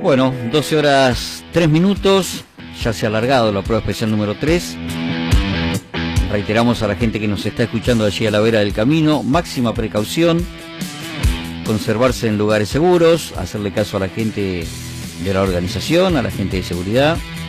Bueno, 12 horas 3 minutos, ya se ha alargado la prueba especial número 3. Reiteramos a la gente que nos está escuchando allí a la vera del camino, máxima precaución, conservarse en lugares seguros, hacerle caso a la gente de la organización, a la gente de seguridad.